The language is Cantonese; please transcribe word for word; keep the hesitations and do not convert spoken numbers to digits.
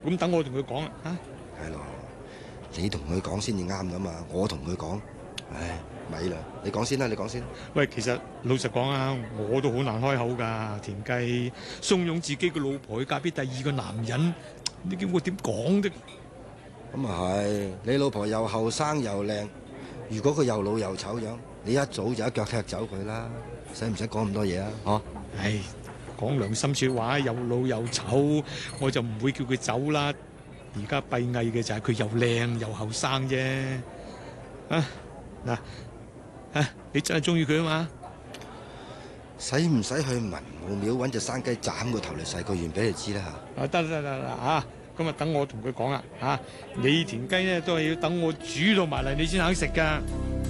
咁等我同佢講啊，嚇。 係咯，你同佢講先至啱噶嘛，我同佢講，唉，咪啦，你講先啦，你講先。 喂，其實老實講啊，我都好難開口㗎。田雞慫恿自己個老婆去嫁俾第二個男人，你叫我點講啫？ 咁啊係，你老婆又後生又靚，如果佢又老又醜樣，你一早就一腳踢走佢啦，使唔使講咁多嘢啊？嗬？ 唉，講良心説話，又老又醜，我就唔會叫佢走啦。而家閉翳嘅就係佢又靚又後生啫。啊嗱啊，你真係中意佢啊嘛？ 使唔使去文武廟揾隻生雞斬個頭嚟誓個願俾你知啦嚇？ 啊得得得啦嚇，咁啊等我同佢講啦嚇，你田雞咧都係要等我煮到埋嚟你先肯食㗎。